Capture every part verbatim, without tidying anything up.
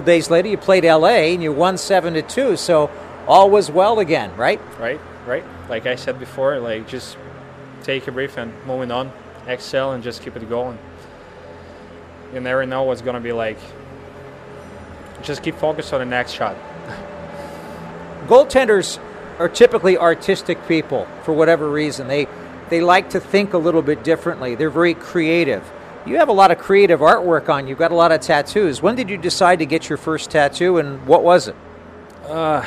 days later, you played L A and you won seven to two. So all was well again, right? Right, right. Like I said before, like just take a breath and moving on, excel and just keep it going. You never know what's gonna be like. Just keep focused on the next shot. Goaltenders are typically artistic people for whatever reason. They they like to think a little bit differently. They're very creative. You have a lot of creative artwork on you. You've got a lot of tattoos. When did you decide to get your first tattoo, and what was it? Uh,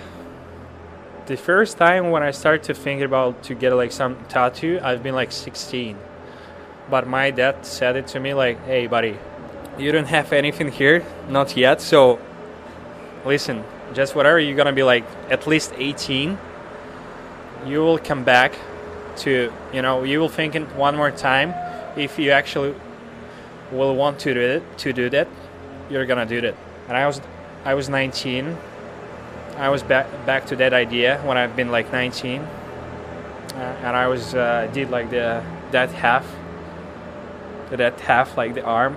the first time when I started to think about to get like some tattoo, I've been like sixteen. But my dad said it to me like, hey buddy, you don't have anything here, not yet, so listen, just whatever you're gonna be like at least eighteen, you will come back to, you know, you will think it one more time. If you actually will want to do it, to do that, you're gonna do that. And I was, I was nineteen. I was back back to that idea when I've been like nineteen, uh, and I was uh, did like the that half, that half like the arm.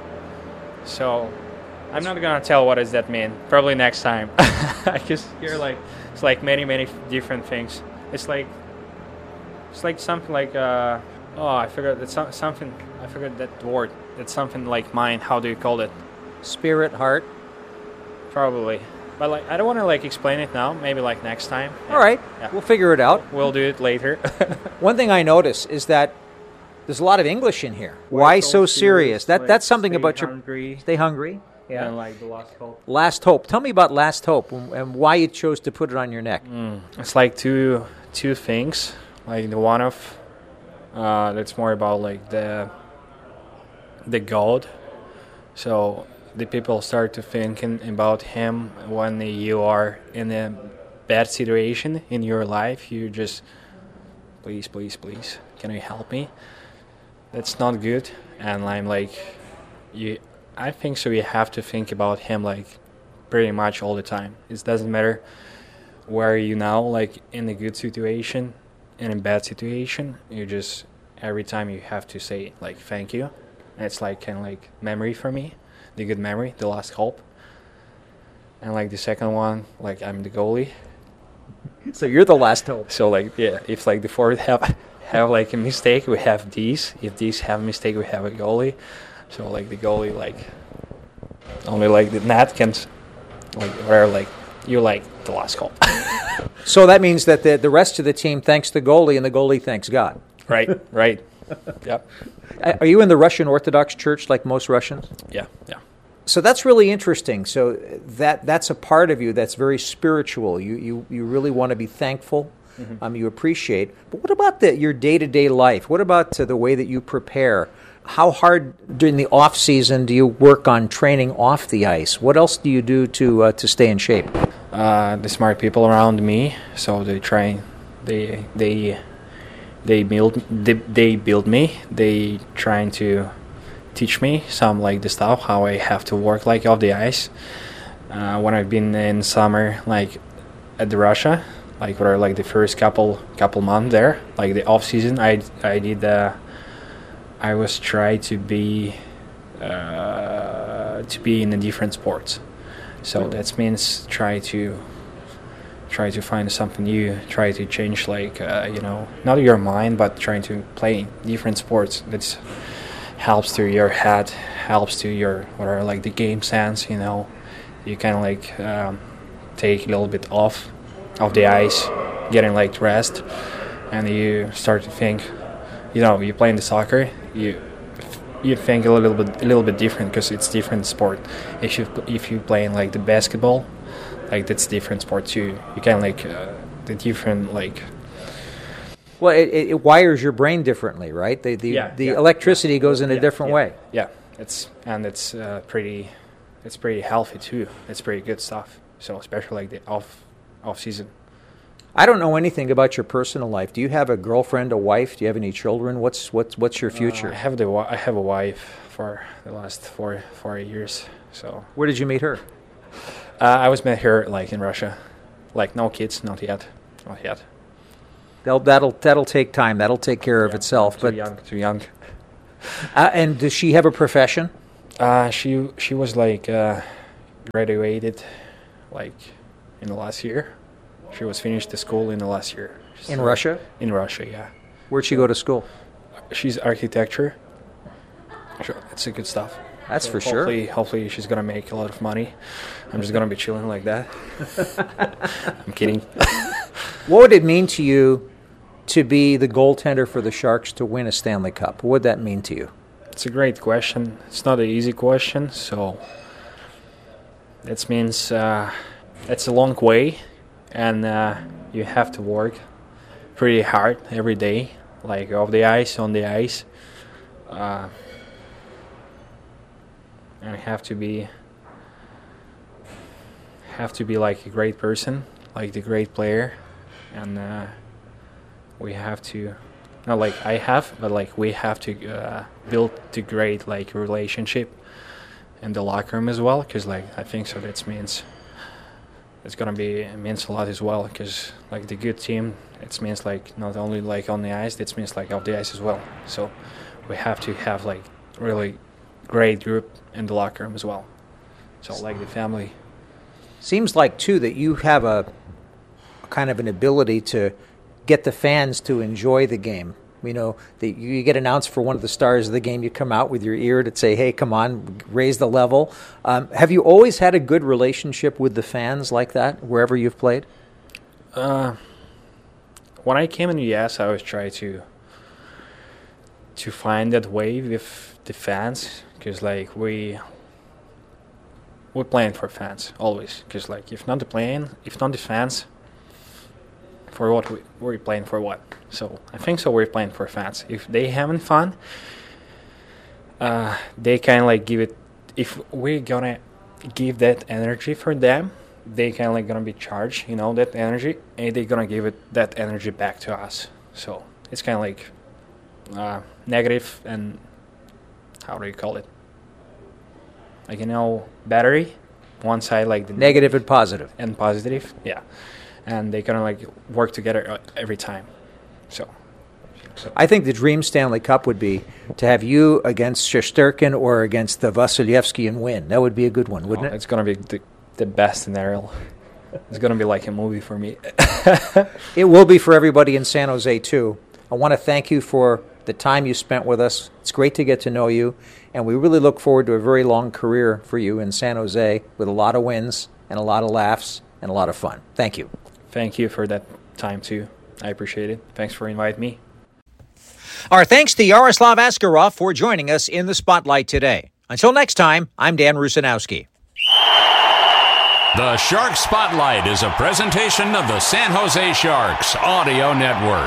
So I'm not gonna tell what does that mean. Probably next time. I just hear like it's like many many different things. It's like it's like something like uh, oh I forgot that's something I forgot that word. It's something like mine. How do you call it? Spirit, heart. Probably. But like I don't want to like explain it now. Maybe like next time. All right, Yeah. we'll figure it out. We'll do it later. One thing I notice is that there's a lot of English in here. Why so serious? That that's something about your hungry. Stay hungry. Yeah. And like the last hope. Last Hope. Tell me about Last Hope and, and why you chose to put it on your neck. Mm. It's like two two things. Like the one of uh, that's more about like the the God. So the people start to thinking about him when you are in a bad situation in your life. You just, please, please, please, can you help me? That's not good. And I'm like, you. I think so. You have to think about him like pretty much all the time. It doesn't matter where you now, like in a good situation, in a bad situation. You just every time you have to say like thank you. And it's like kind of like memory for me. The good memory, the last hope. And like the second one, like I'm the goalie. So you're the last hope. So like yeah, if like the forward have have like a mistake, we have these. If these have a mistake, we have a goalie. So like the goalie, like only like the net can, like where like you like the last hope. So that means that the the rest of the team thanks the goalie and the goalie thanks God. Right, right. Yep. Are you in the Russian Orthodox Church like most Russians? Yeah, yeah. So that's really interesting. So that that's a part of you that's very spiritual. You you, you really want to be thankful. Mm-hmm. Um, you appreciate. But what about the, your day-to-day life? What about uh, the way that you prepare? How hard during the off season do you work on training off the ice? What else do you do to uh, to stay in shape? Uh, the smart people around me, so they try, they they they build they, they build me. They trying to teach me some like the stuff how I have to work like off the ice. Uh, when I've been in summer like at the Russia, like for like the first couple couple months there, like the off season, I I did. Uh, I was trying to be uh, to be in a different sports, so mm-hmm. that means try to try to find something new, try to change like uh, you know not your mind, but trying to play different sports. That helps to your head, helps to your whatever like the game sense. You know, you can like um, take a little bit off of the ice, getting like rest, and you start to think. You know, you play in the soccer, you you think a little bit a little bit different because it's different sport. If you if you play in like the basketball, like that's different sport too. You can like uh, the different like. Well, it, it wires your brain differently, right? The the, yeah, the yeah, electricity yeah. goes in yeah, a different yeah, way. Yeah, it's and it's uh, pretty, it's pretty healthy too. It's pretty good stuff. So especially like the off off season. I don't know anything about your personal life. Do you have a girlfriend, a wife? Do you have any children? What's what's what's your future? Uh, I have the I have a wife for the last four four years. So where did you meet her? Uh, I was met her like in Russia, like no kids, not yet, not yet. That'll that'll, that'll take time. That'll take care yeah, of itself. Too but young, too young. Uh, and does she have a profession? Uh, she she was like uh, graduated like in the last year. She was finished the school in the last year. In so, Russia? In Russia, yeah. Where'd she go to school? She's architecture. Sure, it's a good stuff. That's so for hopefully, sure. Hopefully she's going to make a lot of money. I'm just going to be chilling like that. I'm kidding. What would it mean to you to be the goaltender for the Sharks to win a Stanley Cup? What would that mean to you? It's a great question. It's not an easy question, so that means uh, it's a long way, and uh, you have to work pretty hard every day, like off the ice, on the ice. Uh, and have to be have to be like a great person, like the great player, and uh, we have to not like I have, but like we have to uh, build the great like relationship in the locker room as well, because like I think so that means it's gonna be it means a lot as well, because like the good team, it means like not only like on the ice, it means like off the ice as well. So we have to have like really great group in the locker room as well. So like the family. Seems like too that you have a, a kind of an ability to get the fans to enjoy the game. You know, the, you get announced for one of the stars of the game, you come out with your ear to say, hey, come on, raise the level. Um, have you always had a good relationship with the fans like that, wherever you've played? Uh, when I came in the U S, I always try to to find that way with the fans, because like we we're playing for fans always, because like if not the playing, if not the fans, for what we, we're playing for what? So I think so we're playing for fans. If they having fun, uh, they kind of like give it. If we're gonna give that energy for them, they kind of like gonna be charged, you know, that energy, and they're gonna give it that energy back to us. So it's kind of like uh, negative and how do you call it? Like, you know, battery. One side like the negative and positive. And positive, yeah. And they kind of like work together every time. So, so I think the dream Stanley Cup would be to have you against Shesterkin or against the Vasilevsky and win. That would be a good one, wouldn't oh, it? It's going to be the, the best scenario. It's going to be like a movie for me. It will be for everybody in San Jose, too. I want to thank you for the time you spent with us. It's great to get to know you, and we really look forward to a very long career for you in San Jose with a lot of wins and a lot of laughs and a lot of fun. Thank you. Thank you for that time, too. I appreciate it. Thanks for inviting me. Our thanks to Yaroslav Askarov for joining us in the Spotlight today. Until next time, I'm Dan Rusanowski. The Shark Spotlight is a presentation of the San Jose Sharks Audio Network.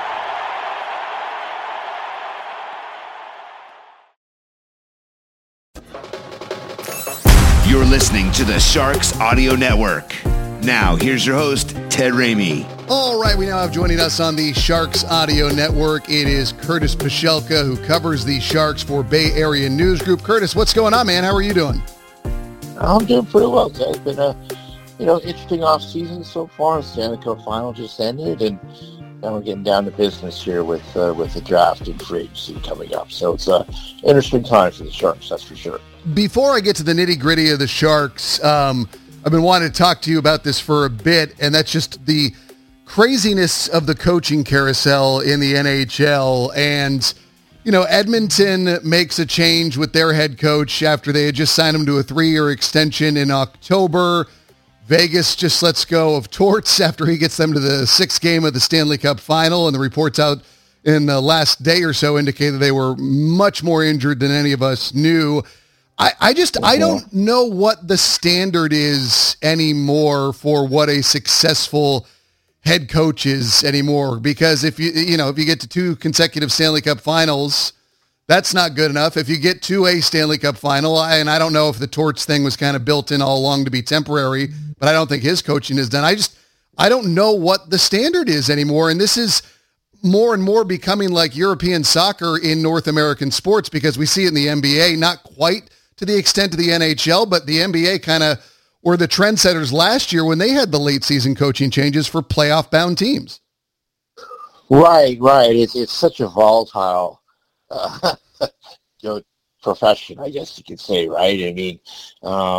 You're listening to the Sharks Audio Network. Now, here's your host, Ted Ramey. All right, we now have joining us on the Sharks Audio Network. It is Curtis Pashelka, who covers the Sharks for Bay Area News Group. Curtis, what's going on, man? How are you doing? I'm doing pretty well, Ted. It's been a, you know, interesting off season so far. The Stanley Cup Final just ended, and now we're getting down to business here with uh, with the draft and free agency coming up. So it's an interesting time for the Sharks, that's for sure. Before I get to the nitty-gritty of the Sharks, um, I've been wanting to talk to you about this for a bit, and that's just the craziness of the coaching carousel in the N H L. And, you know, Edmonton makes a change with their head coach after they had just signed him to a three-year extension in October. Vegas just lets go of Torts after he gets them to the sixth game of the Stanley Cup Final, and the reports out in the last day or so indicate that they were much more injured than any of us knew. I, I just, I don't know what the standard is anymore for what a successful head coach is anymore, because if you, you know, if you get to two consecutive Stanley Cup Finals, that's not good enough. If you get to a Stanley Cup Final, and I don't know if the Torts thing was kind of built in all along to be temporary, but I don't think his coaching is done. I just, I don't know what the standard is anymore. And this is more and more becoming like European soccer in North American sports, because we see it in the N B A, not quite to the extent of the N H L, but the N B A kind of were the trendsetters last year when they had the late season coaching changes for playoff bound teams. Right, right. It's it's such a volatile, uh, you know, profession, I guess you could say, right? I mean, um,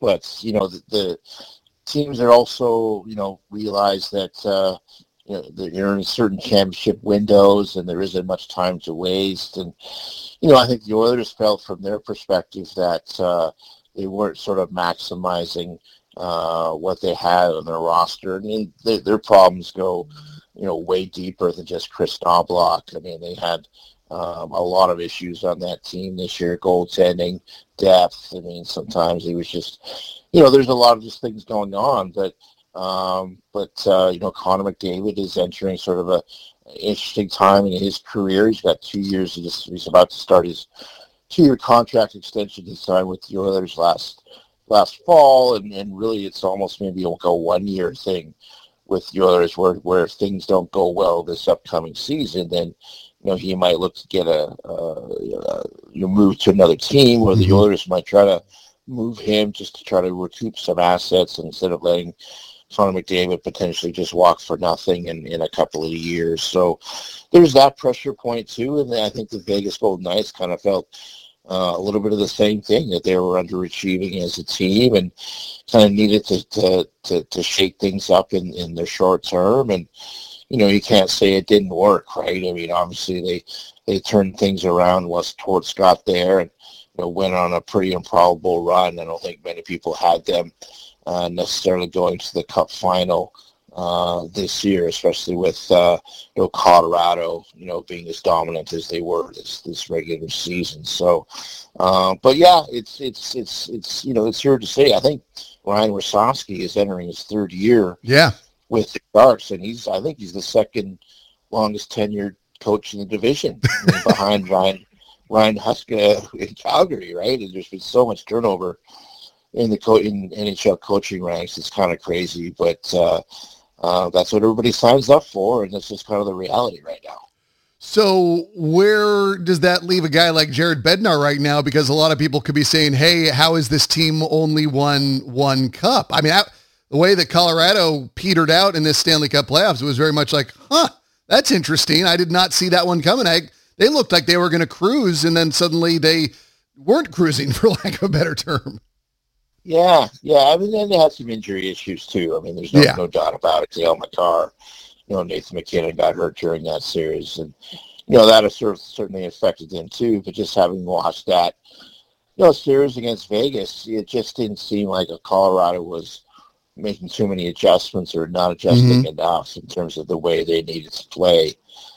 but you know the, the teams are also you know realize that uh, you know they're in certain championship windows and there isn't much time to waste. And you know I think the Oilers felt from their perspective that uh, they weren't sort of maximizing uh, what they had on their roster. I mean, they, their problems go you know way deeper than just Chris Knobloch. I mean, they had Um, a lot of issues on that team this year, goaltending, depth. I mean, sometimes he was just, you know, there's a lot of just things going on. But, um, but uh, you know, Connor McDavid is entering sort of a interesting time in his career. He's got two years. He's, he's about to start his two-year contract extension he signed with the Oilers last last fall, and, and really it's almost maybe like a one-year thing with the Oilers where, where if things don't go well this upcoming season, then you know, he might look to get a, uh, you know, move to another team, or the mm-hmm. Oilers might try to move him just to try to recoup some assets instead of letting Connor McDavid potentially just walk for nothing in, in a couple of years. So there's that pressure point too, and I think the Vegas Golden Knights kind of felt uh, a little bit of the same thing, that they were underachieving as a team and kind of needed to to, to, to shake things up in, in the short term. And you know, you can't say it didn't work, right? I mean, obviously they, they turned things around once Torts got there and you know, went on a pretty improbable run. I don't think many people had them uh, necessarily going to the Cup final uh, this year, especially with uh, you know Colorado, you know, being as dominant as they were this this regular season. So, uh, but yeah, it's it's it's it's you know it's here to say. I think Ryan Rosofsky is entering his third year. Yeah. With the Sharks, and he's I think he's the second longest tenured coach in the division, I mean, behind Ryan Ryan Huska in Calgary, right? And there's been so much turnover in the co- in N H L coaching ranks. It's kind of crazy, but uh, uh, that's what everybody signs up for, and that's just kind of the reality right now. So where does that leave a guy like Jared Bednar right now? Because a lot of people could be saying, "Hey, how is this team only won one cup?" I mean, I, the way that Colorado petered out in this Stanley Cup playoffs, it was very much like, huh, that's interesting. I did not see that one coming. I, they looked like they were going to cruise, and then suddenly they weren't cruising, for lack of a better term. Yeah, yeah. I mean, then they had some injury issues, too. I mean, there's no, yeah. no doubt about it. Dale McCarr, you know, Nathan McKinnon got hurt during that series, and, you know, that has sort of certainly affected them, too. But just having watched that, you know, series against Vegas, it just didn't seem like a Colorado was making too many adjustments or not adjusting mm-hmm. enough in terms of the way they needed to play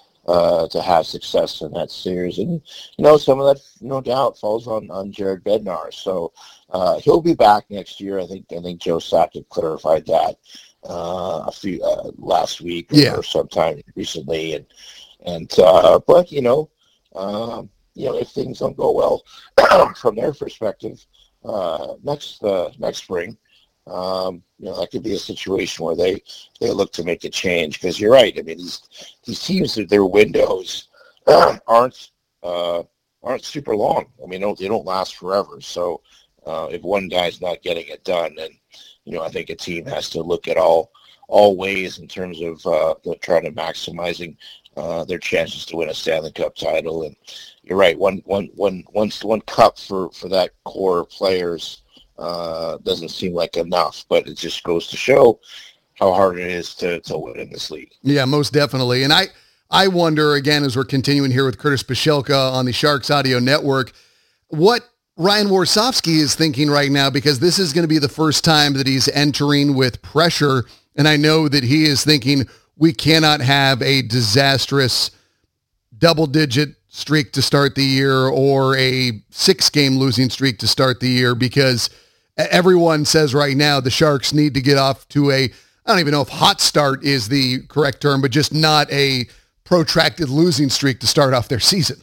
uh, to have success in that series. And, you know, some of that, no doubt, falls on, on Jared Bednar. So uh, he'll be back next year. I think I think Joe Sakic clarified that uh, a few uh, last week or, yeah. or sometime recently. And, and uh, but, you know, um, you know, if things don't go well from their perspective uh, next uh, next spring, Um, you know, that could be a situation where they, they look to make a change. Because you're right. I mean, these these teams, their windows uh, aren't uh, aren't super long. I mean, don't, they don't last forever. So uh, if one guy's not getting it done, then you know, I think a team has to look at all all ways in terms of uh, trying to maximizing uh, their chances to win a Stanley Cup title. And you're right. One one one one one cup for, for that core of players. Uh, doesn't seem like enough, but it just goes to show how hard it is to, to win in this league. Yeah, most definitely. And I, I wonder, again, as we're continuing here with Curtis Pachelka on the Sharks Audio Network, what Ryan Warsofsky is thinking right now, because this is going to be the first time that he's entering with pressure. And I know that he is thinking we cannot have a disastrous double-digit streak to start the year or a six-game losing streak to start the year, because everyone says right now the Sharks need to get off to a, I don't even know if hot start is the correct term, but just not a protracted losing streak to start off their season.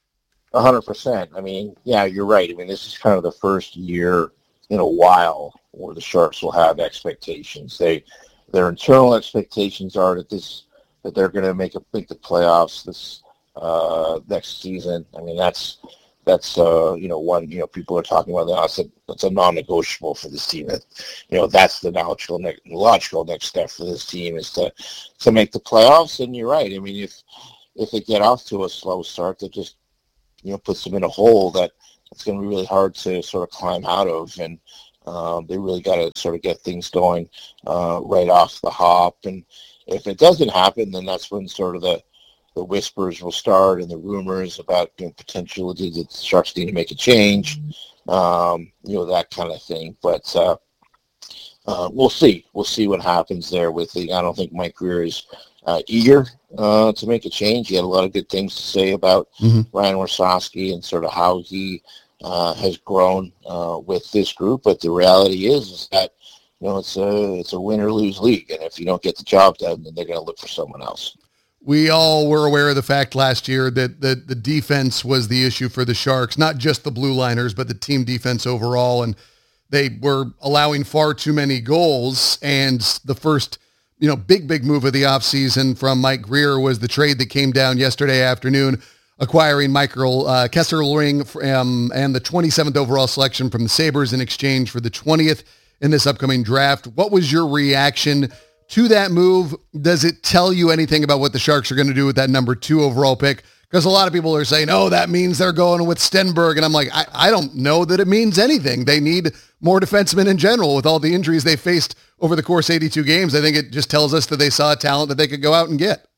A hundred percent. I mean, yeah, you're right. I mean, this is kind of the first year in a while where the Sharks will have expectations. They, their internal expectations are that this, that they're going to make a make the playoffs this uh, next season. I mean, that's that's uh, you know one you know people are talking about that. That's a, that's a non-negotiable for this team. That you know that's the logical ne- logical next step for this team is to to make the playoffs. And you're right. I mean, if if they get off to a slow start, that just you know puts them in a hole that it's going to be really hard to sort of climb out of. And Um, they really got to sort of get things going uh, right off the hop. And if it doesn't happen, then that's when sort of the, the whispers will start and the rumors about, you know, potentially that the Sharks need to make a change, um, you know, that kind of thing. But uh, uh, we'll see. We'll see what happens there with the, I don't think Mike Grier is uh, eager uh, to make a change. He had a lot of good things to say about mm-hmm. Ryan Warsofsky and sort of how he uh, has grown uh, with this group. But the reality is, is that, you know, it's a, it's a win or lose league. And if you don't get the job done, then they're going to look for someone else. We all were aware of the fact last year that the, the defense was the issue for the Sharks, not just the blue liners, but the team defense overall. And they were allowing far too many goals. And the first, you know, big, big move of the offseason from Mike Grier was the trade that came down yesterday afternoon, acquiring Michael uh, Kesselring from, and the twenty-seventh overall selection from the Sabres in exchange for the twentieth in this upcoming draft. What was your reaction to that move? Does it tell you anything about what the Sharks are going to do with that number two overall pick? Because a lot of people are saying, oh, that means they're going with Stenberg. And I'm like, I, I don't know that it means anything. They need more defensemen in general with all the injuries they faced over the course of eighty-two games. I think it just tells us that they saw a talent that they could go out and get.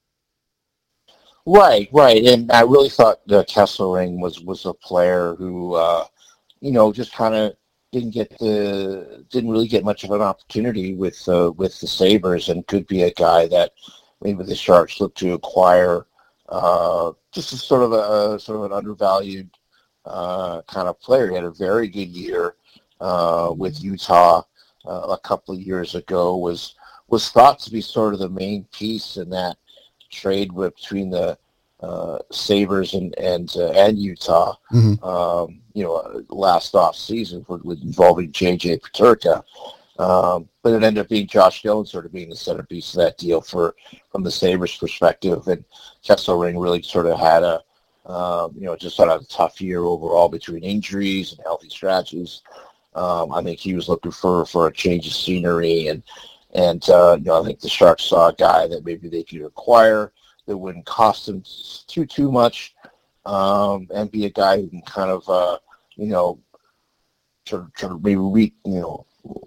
Right, right. And I really thought uh, Kesselring was, was a player who, uh, you know, just kind of didn't get the didn't really get much of an opportunity with uh, with the Sabres, and could be a guy that maybe the Sharks look to acquire uh, just as sort of a, a sort of an undervalued uh, kind of player. He had a very good year uh, with Utah uh, a couple of years ago. Was was thought to be sort of the main piece in that trade with, between the uh, Sabres and and uh, and Utah. Mm-hmm. Um, you know, last off season with, with involving J J Peterka. Um, but it ended up being Josh Jones sort of being the centerpiece of that deal for from the Sabres perspective. And Kesselring really sort of had a, um, you know, just had a tough year overall between injuries and healthy scratches. Um, I think he was looking for, for a change of scenery. And, and uh, you know, I think the Sharks saw a guy that maybe they could acquire that wouldn't cost them too, too much. Um, and be a guy who can kind of, uh, you know, sort of, sort of maybe re, you know,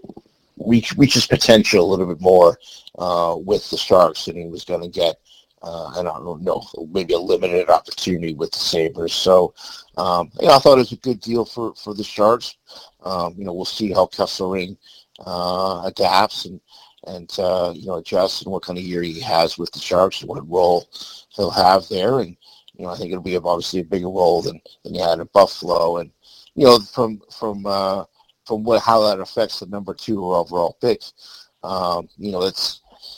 reach reach his potential a little bit more uh, with the Sharks than he was going to get. Uh, and I don't know, maybe a limited opportunity with the Sabres. So, um, yeah, I thought it was a good deal for, for the Sharks. Um, you know, we'll see how Kesselring uh, adapts and and uh, you know, adjusts and what kind of year he has with the Sharks and what role he'll have there. And you know, I think it'll be obviously a bigger role than, than he had in Buffalo. And, you know, from from uh, from what how that affects the number two overall pick, um, you know, it's,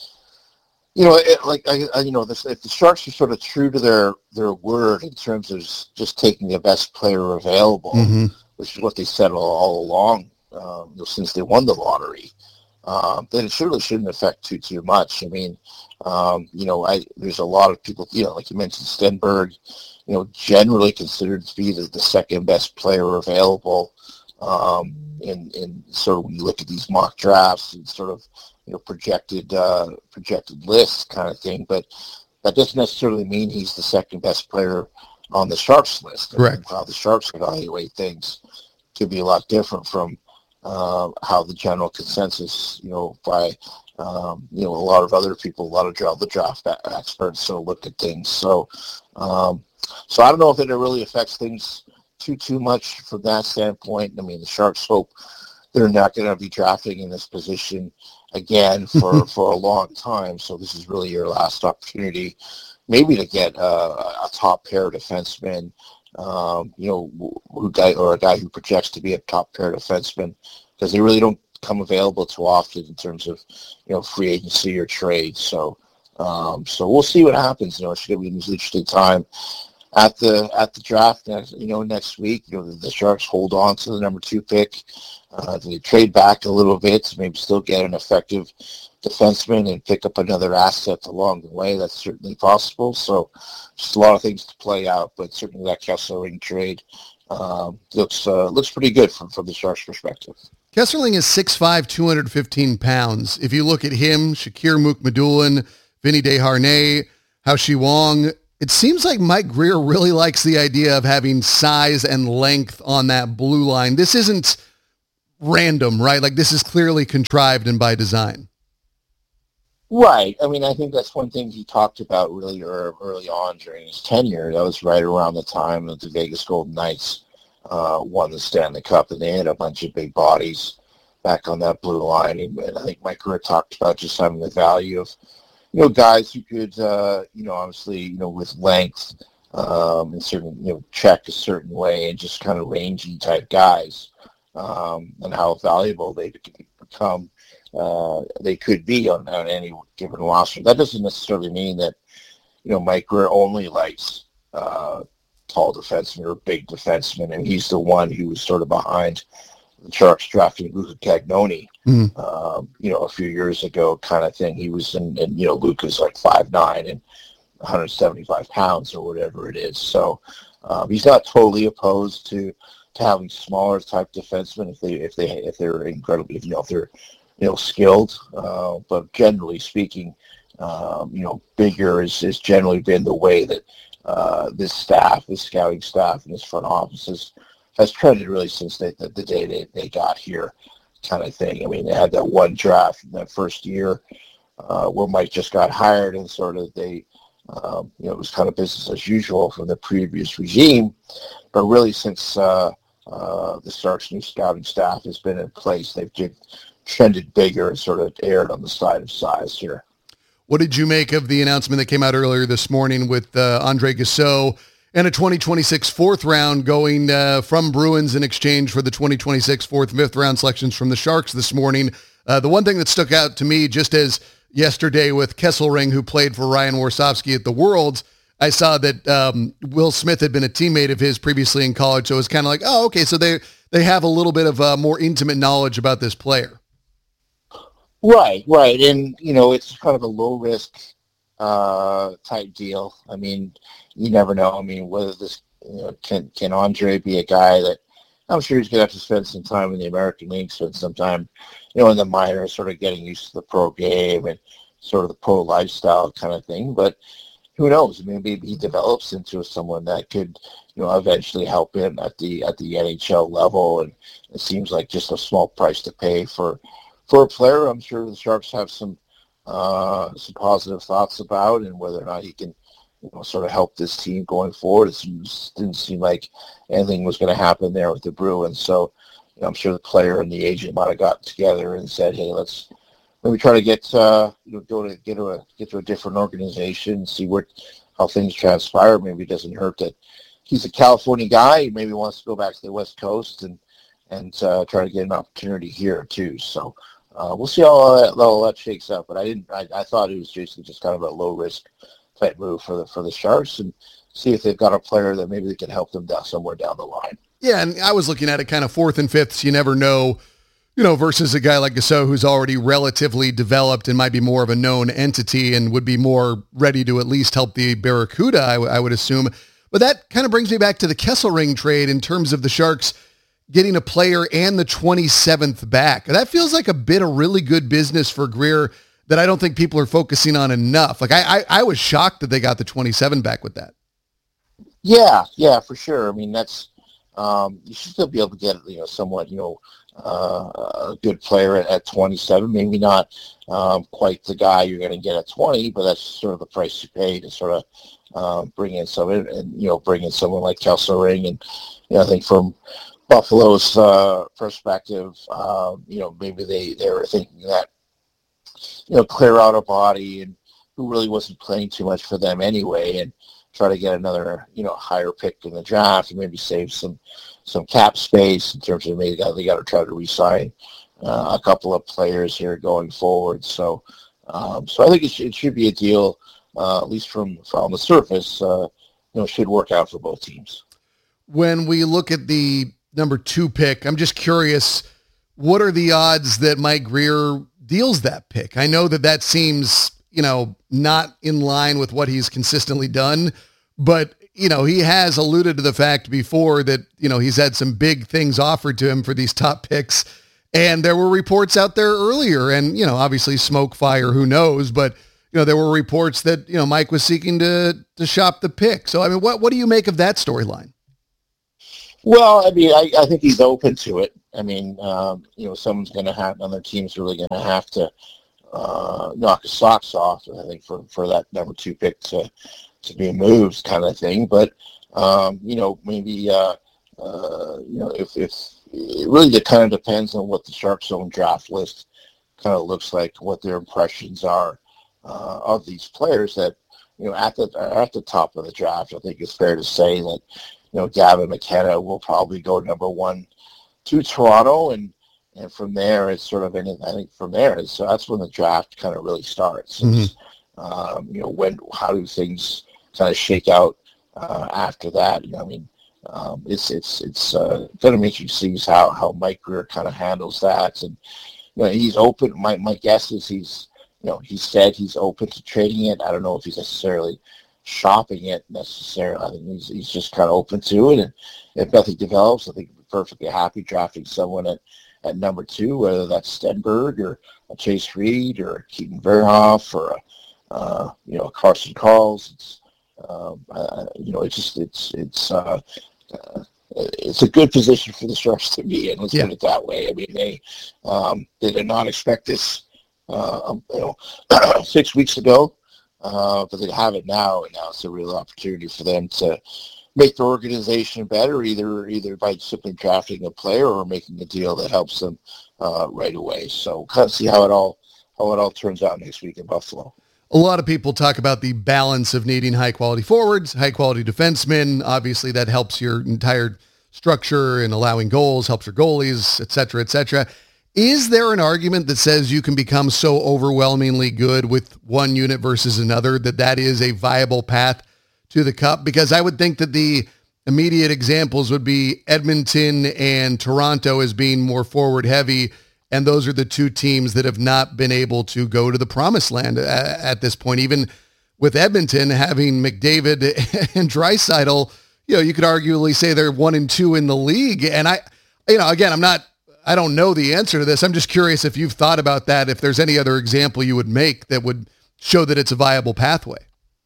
you know, it, like, I, I, you know, this, if the Sharks are sort of true to their, their word in terms of just taking the best player available, mm-hmm. which is what they said all, all along, um, you know, since they won the lottery, um, then it surely shouldn't affect too, too much. I mean, Um, you know, I there's a lot of people, you know, like you mentioned, Stenberg, you know, generally considered to be the, the second best player available. Um, in, in sort of when you look at these mock drafts and sort of, you know, projected uh, projected lists kind of thing. But that doesn't necessarily mean he's the second best player on the Sharks list. Correct. How the Sharks evaluate things could be a lot different from uh, how the general consensus, you know, by Um, you know, a lot of other people, a lot of draft, the draft experts sort of looked at things. So, um, so I don't know if it really affects things too, too much from that standpoint. I mean, the Sharks hope they're not going to be drafting in this position again for, for a long time. So this is really your last opportunity, maybe to get uh, a top pair defenseman, um, you know, who guy or a guy who projects to be a top pair defenseman, because they really don't come available too often in terms of, you know, free agency or trade. So, um, so we'll see what happens. You know, it's going to be an interesting time at the at the draft. You know, next week, you know, the, the Sharks hold on to the number two pick. Uh, they trade back a little bit to maybe still get an effective defenseman and pick up another asset along the way. That's certainly possible. So, just a lot of things to play out. But certainly that Kesselring trade um, looks uh, looks pretty good from from the Sharks' perspective. Kesselring is six five, two hundred fifteen pounds. If you look at him, Shakir Moukmadoulan, Vinny Desharnais, Hao-Shi Wong, it seems like Mike Grier really likes the idea of having size and length on that blue line. This isn't random, right? Like this is clearly contrived and by design. Right. I mean, I think that's one thing he talked about really early on during his tenure. That was right around the time that the Vegas Golden Knights uh, won the Stanley Cup, and they had a bunch of big bodies back on that blue line. And I think Mike Grier talked about just having the value of, you know, guys who could, uh, you know, obviously, you know, with length um, and certain, you know, check a certain way and just kind of rangy type guys, um, and how valuable they could become. Uh, they could be on, on any given roster. That doesn't necessarily mean that, you know, Mike Grier only likes uh, tall defensemen or big defensemen, and he's the one who was sort of behind the Sharks drafting Luca Cagnoni, mm. um, you know, a few years ago, kind of thing. He was in, and you know, Luca's like five nine and one hundred seventy-five pounds or whatever it is. So um, he's not totally opposed to to having smaller type defensemen if they if they if they're incredibly, you know, if they're you know, skilled, uh, but generally speaking, um, you know, bigger is, has generally been the way that uh, this staff, this scouting staff, and this front office has, has trended really since they, the, the day they, they got here, kind of thing. I mean, they had that one draft in that first year uh, where Mike just got hired, and sort of they, um, you know, it was kind of business as usual from the previous regime, but really since uh, uh, the Sharks' new scouting staff has been in place, they've just trended bigger and sort of aired on the side of size here. What did you make of the announcement that came out earlier this morning with uh, Andre Guisseau and a twenty twenty-six fourth round going uh, from Bruins in exchange for the twenty twenty-six fourth and fifth round selections from the Sharks this morning? Uh, the one thing that stuck out to me, just as yesterday with Kesselring, who played for Ryan Warsofsky at the Worlds, I saw that um, Will Smith had been a teammate of his previously in college, so it was kind of like, oh, okay, so they, they have a little bit of uh, more intimate knowledge about this player. Right, right, and you know it's kind of a low risk uh, type deal. I mean, you never know. I mean, whether this you know, can can Andre be a guy that I'm sure he's gonna have to spend some time in the American League, spend some time, you know, in the minors, sort of getting used to the pro game and sort of the pro lifestyle kind of thing. But who knows? I mean, maybe he develops into someone that could, you know, eventually help him at the at the N H L level. And it seems like just a small price to pay for. For a player, I'm sure the Sharks have some uh, some positive thoughts about, and whether or not he can, you know, sort of help this team going forward. It seems, didn't seem like anything was going to happen there with the Bruins. So, you know, I'm sure the player and the agent might have got together and said, "Hey, let's maybe try to get uh, you know go to get to a get to a different organization, see what how things transpire. Maybe it doesn't hurt that he's a California guy. He maybe wants to go back to the West Coast and and uh, try to get an opportunity here too." So. Uh, we'll see how all that, all that shakes out, but I didn't. I, I thought it was basically just kind of a low risk type move for the for the Sharks, and see if they've got a player that maybe they can help them down somewhere down the line. Yeah, and I was looking at it kind of fourth and fifths. You never know, you know, versus a guy like Guisseau who's already relatively developed and might be more of a known entity and would be more ready to at least help the Barracuda, I, w- I would assume. But that kind of brings me back to the Kesselring trade in terms of the Sharks getting a player and the twenty-seventh back. That feels like a bit of really good business for Grier that I don't think people are focusing on enough. Like I, I, I was shocked that they got the twenty-seven back with that. Yeah, yeah, for sure. I mean, that's um, you should still be able to get, you know, somewhat, you know, uh, a good player at, at twenty-seven. Maybe not um, quite the guy you're going to get at twenty, but that's sort of the price you pay to sort of um, bring in someone, and you know, bring in someone like Kesselring, and you know, I think from Buffalo's uh, perspective, um, you know, maybe they, they were thinking that, you know, clear out a body and who really wasn't playing too much for them anyway, and try to get another, you know, higher pick in the draft and maybe save some some cap space in terms of maybe they got to try to re-sign uh, a couple of players here going forward. So, um, so I think it should, it should be a deal, uh, at least from, from the surface, uh, you know, should work out for both teams. When we look at the number two pick, I'm just curious, what are the odds that Mike Grier deals that pick? I know that that seems, you know, not in line with what he's consistently done, but, you know, he has alluded to the fact before that, you know, he's had some big things offered to him for these top picks. And there were reports out there earlier, and, you know, obviously smoke, fire, who knows, but, you know, there were reports that, you know, Mike was seeking to, to shop the pick. So, I mean, what, what do you make of that storyline? Well, I mean, I, I think he's open to it. I mean, um, you know, someone's going to have, another team's really going to have to uh, knock his socks off, I think, for, for that number two pick to, to be moved kind of thing. But, um, you know, maybe, uh, uh, you know, if, if it really kind of depends on what the Sharks' own draft list kind of looks like, what their impressions are uh, of these players that, you know, at the, at the top of the draft. I think it's fair to say that, you know, Gavin McKenna will probably go number one to Toronto, and and from there it's sort of anything. I think from there is so that's when the draft kind of really starts. Mm-hmm. Um, you know, when how do things kind of shake out uh, after that? You know, I mean, um, it's it's it's uh, going to make you see how how Mike Grier kind of handles that, and you know, he's open. My my guess is he's you know he said he's open to trading it. I don't know if he's necessarily shopping it necessarily. I think he's he's just kind of open to it, and if nothing develops, I think he'd be perfectly happy drafting someone at, at number two, whether that's Stenberg or a Chase Reed or a Keaton Verhoff or a uh, you know a Carson Karls. It's um, uh, you know it's just it's it's uh, uh, it's a good position for the Sharks to be in. Let's yeah. put it that way. I mean they um, they did not expect this uh, you know six weeks ago. Uh, but they have it now, and now it's a real opportunity for them to make their organization better, either either by simply drafting a player or making a deal that helps them uh, right away. So, kind of see how it all how it all turns out next week in Buffalo. A lot of people talk about the balance of needing high quality forwards, high quality defensemen. Obviously, that helps your entire structure and allowing goals, helps your goalies, et cetera, et cetera. Is there an argument that says you can become so overwhelmingly good with one unit versus another that that is a viable path to the Cup? Because I would think that the immediate examples would be Edmonton and Toronto as being more forward heavy, and those are the two teams that have not been able to go to the promised land at this point. Even with Edmonton having McDavid and Draisaitl, you know, you could arguably say they're one and two in the league. And I, you know, again, I'm not, I don't know the answer to this. I'm just curious if you've thought about that, if there's any other example you would make that would show that it's a viable pathway.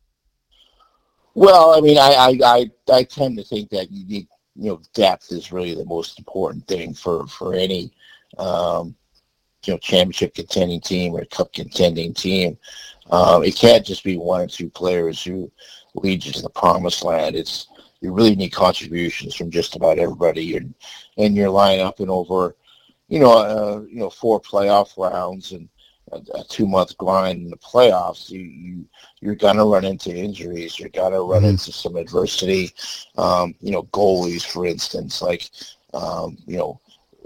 Well, I mean, I, I, I, I tend to think that you need, you know, depth is really the most important thing for, for any, um, you know, championship contending team or cup contending team. Um, it can't just be one or two players who lead you to the promised land. It's, you really need contributions from just about everybody in, in your lineup, and over, you know, uh, you know, four playoff rounds and a, a two-month grind in the playoffs, you, you, you're going to run into injuries. You're going to run mm-hmm. into some adversity. Um, you know, goalies, for instance, like, um, you know,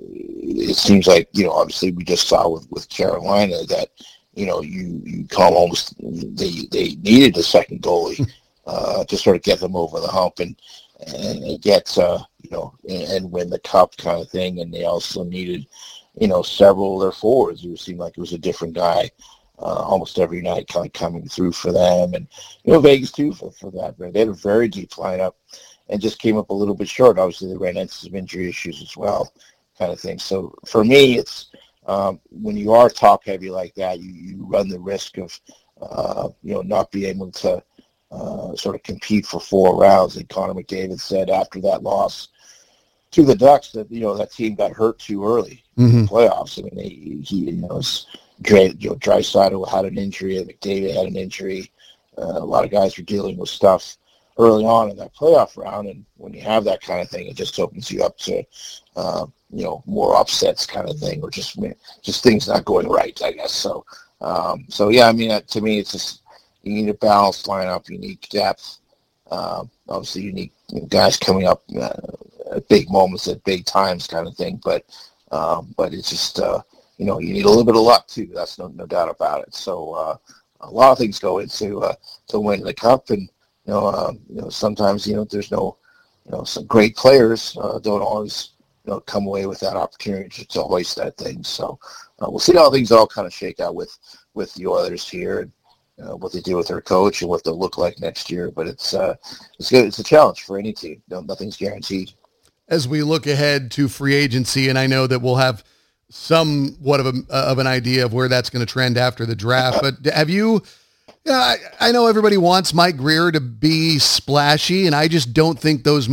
it seems like, you know, obviously we just saw with, with Carolina that, you know, you, you come almost, they, they needed a second goalie uh, to sort of get them over the hump and, and get, uh, you know, and, and win the cup kind of thing. And they also needed, you know, several of their forwards. It seemed like it was a different guy uh, almost every night kind of coming through for them. And, you know, Vegas too for, for that. They had a very deep lineup and just came up a little bit short. Obviously, they ran into some injury issues as well, kind of thing. So for me, it's um, when you are top heavy like that, you, you run the risk of, uh, you know, not being able to Uh, sort of compete for four rounds. And Connor McDavid said after that loss to the Ducks that, you know, that team got hurt too early mm-hmm. in the playoffs. I mean, they, he, you know, was, you know, Draisaitl had an injury, and McDavid had an injury. Uh, a lot of guys were dealing with stuff early on in that playoff round, and when you have that kind of thing, it just opens you up to, uh, you know, more upsets kind of thing, or just just things not going right, I guess. So, um, so yeah, I mean, uh, to me, it's just, you need a balanced lineup. You need depth. Uh, obviously, you need you know, guys coming up uh, at big moments, at big times, kind of thing. But um, but it's just uh, you know you need a little bit of luck too. That's no no doubt about it. So uh, a lot of things go into uh, to win the cup, and you know uh, you know sometimes you know there's no you know some great players uh, don't always you know come away with that opportunity to, to hoist that thing. So uh, we'll see how things all kind of shake out with with the Oilers here. And, Uh, what they do with their coach and what they'll look like next year, but it's uh, it's good. It's a challenge for any team. No, nothing's guaranteed. As we look ahead to free agency, and I know that we'll have somewhat of a of an idea of where that's going to trend after the draft. But have you? Yeah, I, I know everybody wants Mike Grier to be splashy, and I just don't think those move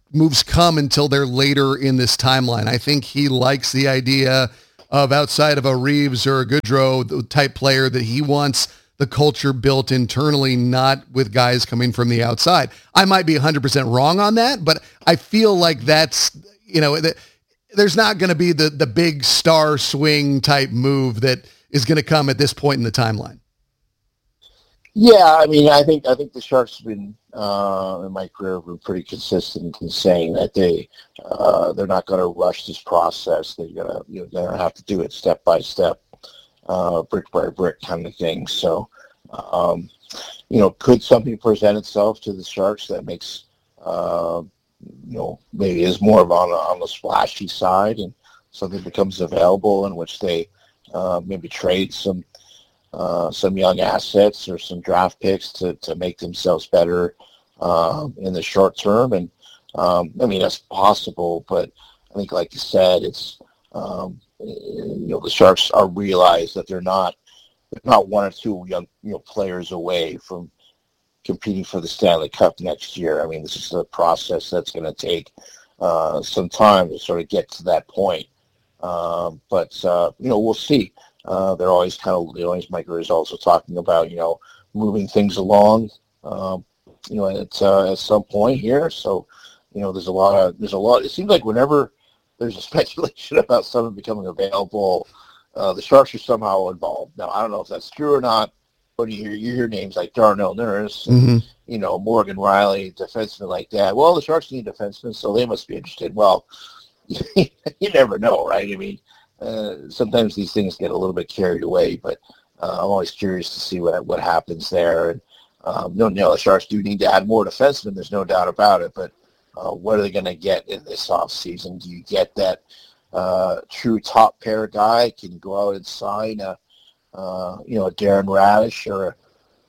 moves come until they're later in this timeline. I think he likes the idea of outside of a Reeves or a Goodrow the type player that he wants the culture built internally, not with guys coming from the outside. I might be one hundred percent wrong on that, but I feel like that's, you know, that there's not going to be the, the big star swing type move that is going to come at this point in the timeline. Yeah, I mean, I think I think the Sharks have been uh, in my career have been pretty consistent in saying that they uh, they're not going to rush this process. They're gonna you know they're gonna have to do it step by step, uh, brick by brick kind of thing. So, um, you know, could something present itself to the Sharks that makes uh, you know maybe is more of on on the splashy side, and something becomes available in which they uh, maybe trade some. Uh, some young assets or some draft picks to, to make themselves better um, in the short term. And, um, I mean, that's possible, but I think, like you said, it's, um, you know, the Sharks are realize that they're not, they're not one or two young, you know, players away from competing for the Stanley Cup next year. I mean, this is a process that's going to take uh, some time to sort of get to that point. Um, but, uh, you know, we'll see. Uh, they're always kind of, you know, always Mike is also talking about, you know, moving things along, um, you know, at, uh, at some point here. So, you know, there's a lot of, there's a lot, it seems like whenever there's a speculation about someone becoming available, uh, the Sharks are somehow involved. Now, I don't know if that's true or not, but you hear, you hear names like Darnell Nurse, and, mm-hmm. you know, Morgan Riley, defensemen like that. Well, the Sharks need defensemen, so they must be interested. Well, you never know, right? I mean, Uh, sometimes these things get a little bit carried away, but uh, I'm always curious to see what what happens there. And um, no, no, the Sharks do need to add more defensemen. There's no doubt about it. But uh, what are they going to get in this off season? Do you get that uh, true top pair guy? Can you go out and sign a uh, you know a Darren Radish or a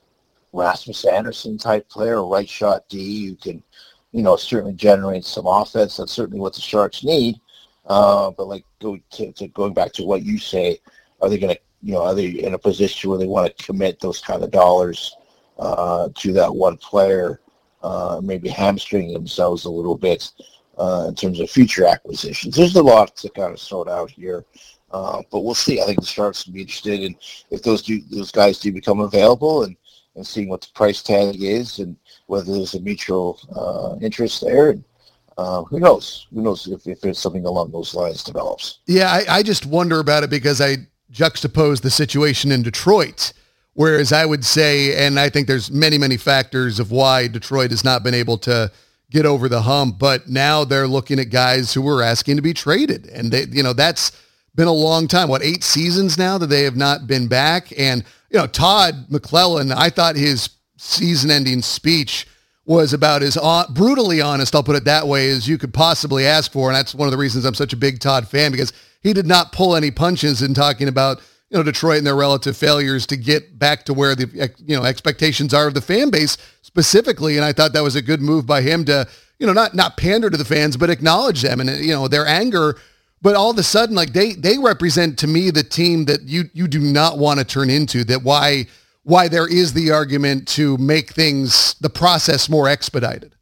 Rasmus Anderson type player, a right shot D? You can you know certainly generate some offense. That's certainly what the Sharks need. Uh, but like go to, to going back to what you say, are they going to, you know, are they in a position where they want to commit those kind of dollars uh, to that one player, uh, maybe hamstring themselves a little bit uh, in terms of future acquisitions? There's a lot to kind of sort out here, uh, but we'll see. I think the Sharks will be interested in if those do, those guys do become available, and, and seeing what the price tag is and whether there's a mutual uh, interest there. And, Uh, who knows? Who knows if, if there's something along those lines develops? Yeah, I, I just wonder about it because I juxtapose the situation in Detroit, whereas I would say, and I think there's many, many factors of why Detroit has not been able to get over the hump, but now they're looking at guys who were asking to be traded. And they, you know, that's been a long time, what, eight seasons now that they have not been back. And, you know, Todd McClellan, I thought his season-ending speech was about as on, brutally honest, I'll put it that way, as you could possibly ask for. And that's one of the reasons I'm such a big Todd fan, because he did not pull any punches in talking about, you know, Detroit and their relative failures to get back to where the, you know, expectations are of the fan base specifically. And I thought that was a good move by him to, you know, not, not pander to the fans, but acknowledge them and, you know, their anger. But all of a sudden, like they, they represent to me the team that you, you do not want to turn into, that why, why there is the argument to make things, the process more expedited.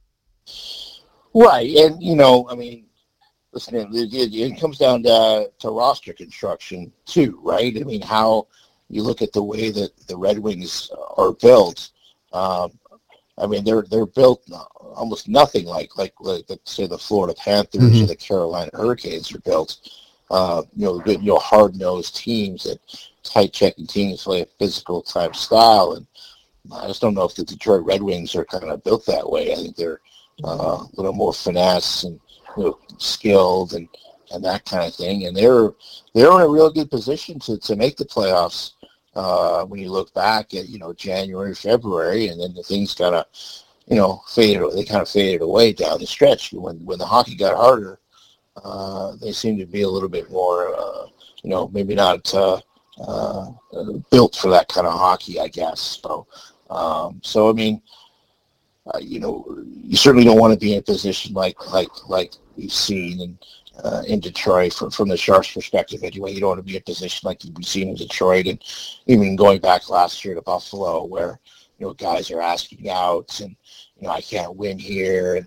Right. And, you know, I mean, listen, it, it, it comes down to, to roster construction too, right? I mean, how you look at the way that the Red Wings are built. Um, I mean, they're, they're built almost nothing like, like, like say the Florida Panthers mm-hmm. or the Carolina Hurricanes are built. Uh, you know, good, you know, hard-nosed teams that tight-checking teams play a physical type style, and I just don't know if the Detroit Red Wings are kind of built that way. I think they're uh, a little more finesse and, you know, skilled and, and that kind of thing, and they're they're in a real good position to, to make the playoffs uh, when you look back at, you know, January, February, and then the things kind of, you know, faded. They kind of faded away down the stretch when when the hockey got harder. Uh, they seem to be a little bit more, uh, you know, maybe not uh, uh, built for that kind of hockey, I guess. So, um, so I mean, uh, you know, you certainly don't want to be in a position like like like we've seen in uh, in Detroit from from the Sharks' perspective. Anyway, you don't want to be in a position like we've seen in Detroit, and even going back last year to Buffalo, where, you know, guys are asking out, and, you know, I can't win here, and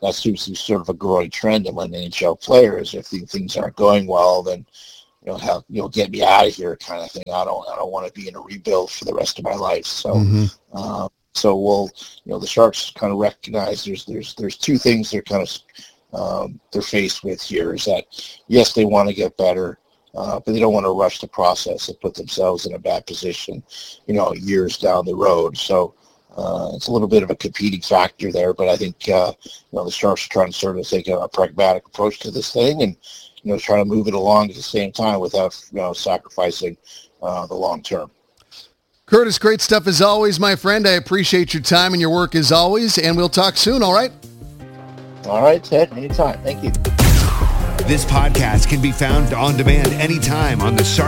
that seems to be sort of a growing trend among N H L players. If the things aren't going well, then you know, hell, you know, get me out of here, kind of thing. I don't, I don't want to be in a rebuild for the rest of my life. So, mm-hmm. uh, so we'll, you know, the Sharks kind of recognize there's, there's, there's two things they're kind of, um, they're faced with here is that yes, they want to get better. Uh, but they don't want to rush the process and put themselves in a bad position, you know, years down the road. So uh, it's a little bit of a competing factor there. But I think, uh, you know, the Sharks are trying to sort of take a, a pragmatic approach to this thing and, you know, try to move it along at the same time without, you know, sacrificing uh, the long term. Curtis, great stuff as always, my friend. I appreciate your time and your work as always, and we'll talk soon, all right? All right, Ted, anytime. Thank you. This podcast can be found on demand anytime on the Sharks